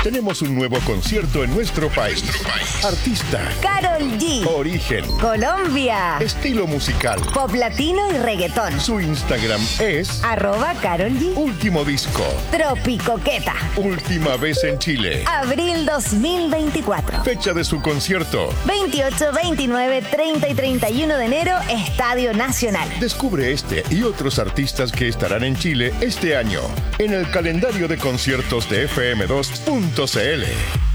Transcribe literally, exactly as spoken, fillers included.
tenemos un nuevo concierto en nuestro país. Artista. Karol G. Origen. Colombia. Estilo musical. Pop latino y reggaetón. Su Instagram es Arroba Karol G. Último disco. Tropicoqueta. Última vez en Chile. Abril dos mil veinticuatro. Fecha de su concierto. veintiocho, veintinueve, treinta y treinta y uno de enero, Estadio Nacional. Descubre este y otros artistas que estarán en Chile este año en el calendario de conciertos de F M dos punto C L.